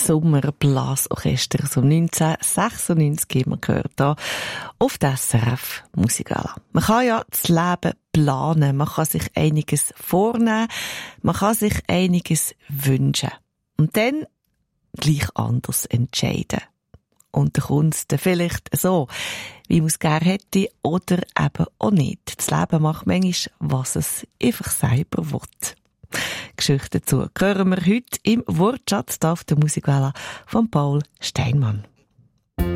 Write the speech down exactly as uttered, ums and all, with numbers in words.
Sommerblasorchester aus dem neunzehnhundertsechsundneunzig haben wir gehört, hier auf der S R F Musikgala. Man kann ja das Leben planen, man kann sich einiges vornehmen, man kann sich einiges wünschen und dann gleich anders entscheiden. Und der Kunst vielleicht so, wie man es gerne hätte oder eben auch nicht. Das Leben macht manchmal, was es einfach selber will. Geschichte dazu hören wir heute im Wortschatz auf der Musikwelle von Paul Steinmann.